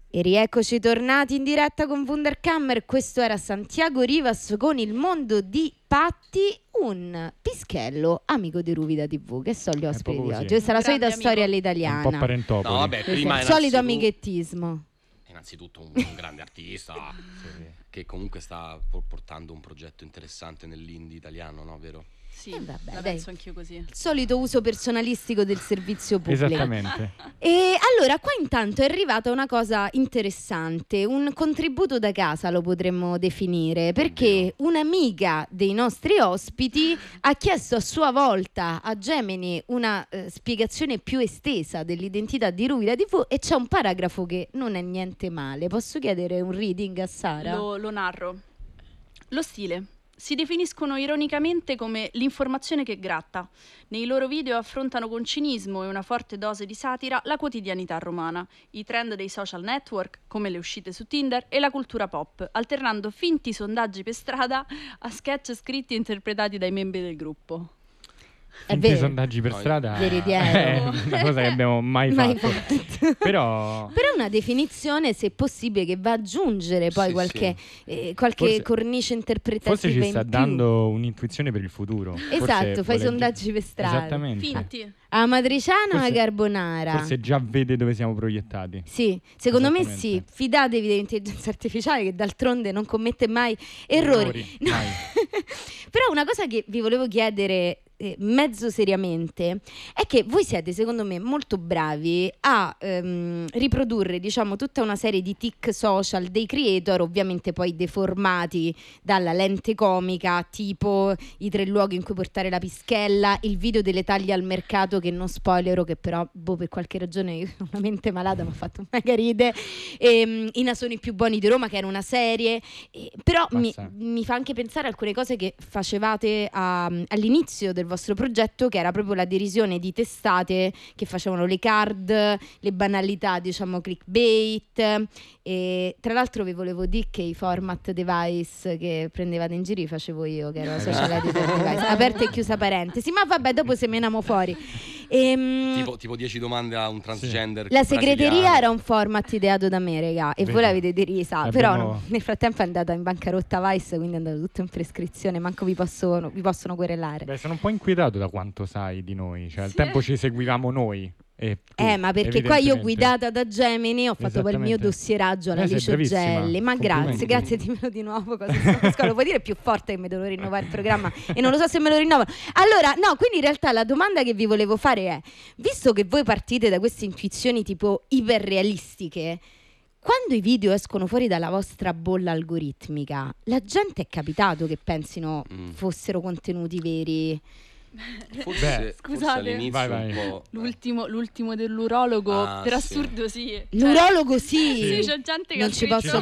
E rieccoci tornati in diretta con Wunderkammer. Questo era Santiago Rivas con Il mondo di Patti, un pischello amico di Ruvida TV, che sono gli ospiti di oggi. Questa è la solita storia all'italiana. Un po' parentopoli. No, vabbè, prima il solito amichettismo. Innanzitutto un grande artista che comunque sta portando un progetto interessante nell'indie italiano, no? Vero? Sì, vabbè, la penso anch'io così. Il solito uso personalistico del servizio pubblico. Esattamente. E allora qua intanto è arrivata una cosa interessante, un contributo da casa lo potremmo definire, perché un'amica dei nostri ospiti ha chiesto a sua volta a Gemini una spiegazione più estesa dell'identità di Ruvida TV, e c'è un paragrafo che non è niente male. Posso chiedere un reading a Sara? Lo narro. Lo stile. Si definiscono ironicamente come l'informazione che gratta. Nei loro video affrontano con cinismo e una forte dose di satira la quotidianità romana, i trend dei social network, come le uscite su Tinder, e la cultura pop, alternando finti sondaggi per strada a sketch scritti e interpretati dai membri del gruppo. È vero. Sondaggi per strada Veritiero. è una cosa che abbiamo mai fatto. Però è una definizione, se possibile, che va ad aggiungere poi qualche Forse- cornice interpretativa forse ci sta in più. dando un'intuizione per il futuro. Esatto, fai sondaggi per strada. Esattamente. Finti. A matriciana o a Forse- carbonara? Forse già vede dove siamo proiettati. Sì, secondo me sì. Esattamente. Fidatevi dell'intelligenza artificiale, che d'altronde non commette mai errori. No. Mai. Però una cosa che vi volevo chiedere mezzo seriamente è che voi siete, secondo me, molto bravi a riprodurre, diciamo, tutta una serie di tic social dei creator, ovviamente poi deformati dalla lente comica, tipo i 3 luoghi in cui portare la pischella, il video delle taglie al mercato, che non spoilero, che però per qualche ragione io ho una mente malata, mi ha fatto mega ride, i nasoni più buoni di Roma, che era una serie, però mi fa anche pensare a alcune cose che facevate all'inizio del vostro progetto, che era proprio la derisione di testate che facevano le card, le banalità, diciamo clickbait, e tra l'altro vi volevo dire che i format device che prendevate in giro li facevo io, che ero la social editor device, aperta e chiusa parentesi, ma vabbè, dopo semeniamo fuori. Tipo 10 domande a un transgender. La segreteria brasiliano. era un format ideato da me, raga, e voi l'avete derisa. Però no, nel frattempo è andata in bancarotta Vice, quindi è andato tutto in prescrizione, manco vi possono querelare. Beh, sono un po' inquietato da quanto sai di noi. Cioè, al tempo ci seguivamo noi. E tu, ma perché qua io, evidentemente, guidata da Gemini, ho fatto poi il mio dossieraggio alla sei bravissima. Licio-Gelli. Ma grazie, dimmelo di nuovo cosa lo puoi dire più forte, che mi devo rinnovare il programma e non lo so se me lo rinnovano. Allora, no, quindi in realtà la domanda che vi volevo fare è: visto che voi partite da queste intuizioni tipo iperrealistiche, quando i video escono fuori dalla vostra bolla algoritmica, la gente è capitato che pensino fossero contenuti veri? Forse Scusate, all'inizio vai. un po'. L'ultimo dell'urologo, per assurdo sì. L'urologo sì. Sì, c'è gente che non ha ci scritto- posso